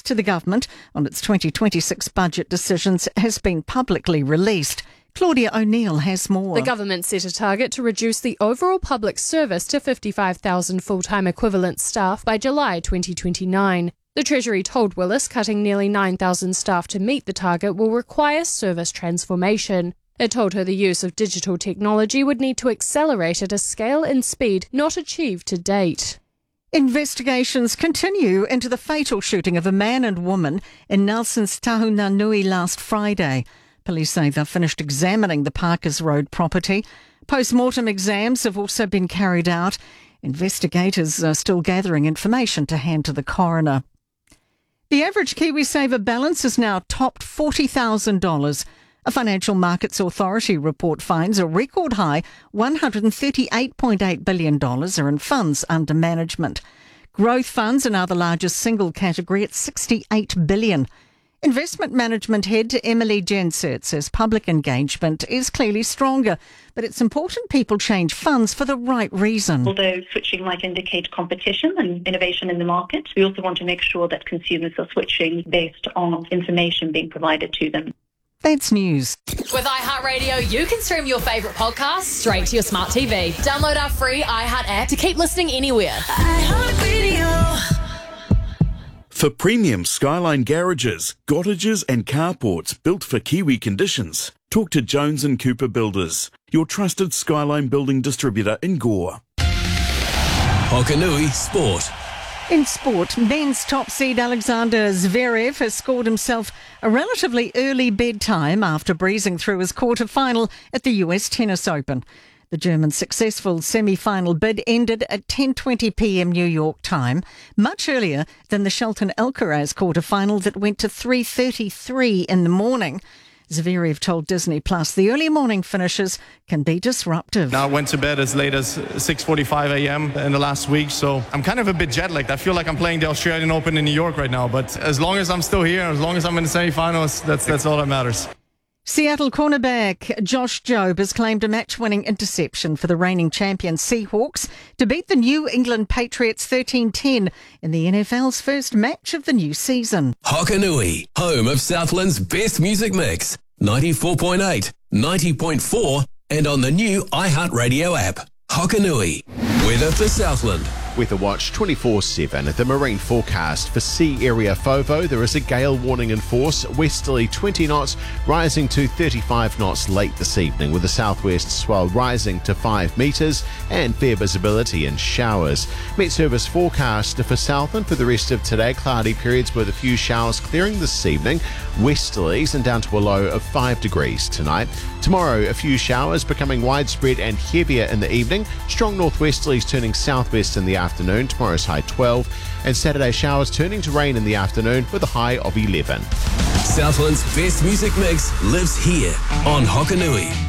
to the government on its 2026 budget decisions has been publicly released. Claudia O'Neill has more. The government set a target to reduce the overall public service to 55,000 full-time equivalent staff by July 2029. The Treasury told Willis cutting nearly 9,000 staff to meet the target will require service transformation. It told her the use of digital technology would need to accelerate at a scale and speed not achieved to date. Investigations continue into the fatal shooting of a man and woman in Nelson's Tahunanui last Friday. Police say they've finished examining the Parkers Road property. Post-mortem exams have also been carried out. Investigators are still gathering information to hand to the coroner. The average KiwiSaver balance has now topped $40,000. A Financial Markets Authority report finds a record high $138.8 billion are in funds under management. Growth funds are now the largest single category at $68 billion. Investment Management Head Emily Jensert says public engagement is clearly stronger, but it's important people change funds for the right reason. Although switching might indicate competition and innovation in the market, we also want to make sure that consumers are switching based on information being provided to them. That's news. With iHeartRadio, you can stream your favourite podcasts straight to your smart TV. Download our free iHeart app to keep listening anywhere. For premium Skyline garages, cottages and carports built for Kiwi conditions, talk to Jones & Cooper Builders, your trusted Skyline building distributor in Gore. Hokanui Sport. In sport, men's top seed Alexander Zverev has scored himself a relatively early bedtime after breezing through his quarter-final at the US Tennis Open. The German's successful semi-final bid ended at 10:20 p.m. New York time, much earlier than the Shelton Alcaraz quarter-final that went to 3:33 in the morning. Zverev told Disney Plus the early morning finishes can be disruptive. Now I went to bed as late as 6:45 a.m. in the last week, so I'm kind of a bit jet-lagged. I feel like I'm playing the Australian Open in New York right now, but as long as I'm still here, as long as I'm in the semi-finals, that's all that matters. Seattle cornerback Josh Jobe has claimed a match-winning interception for the reigning champion Seahawks to beat the New England Patriots 13-10 in the NFL's first match of the new season. Hokanui, home of Southland's best music mix. 94.8, 90.4 and on the new iHeartRadio app. Hokanui, weather for Southland. Weather Watch 24/7 at the marine forecast. For sea area FOVO, there is a gale warning in force, westerly 20 knots, rising to 35 knots late this evening, with the southwest swell rising to 5 metres and fair visibility in showers. Met Service forecast for Southland for the rest of today, cloudy periods with a few showers clearing this evening, westerlies and down to a low of 5 degrees tonight. Tomorrow, a few showers becoming widespread and heavier in the evening, strong northwesterlies turning southwest in the afternoon, tomorrow's high 12, and Saturday showers turning to rain in the afternoon with a high of 11. Southland's best music mix lives here on Hokanui.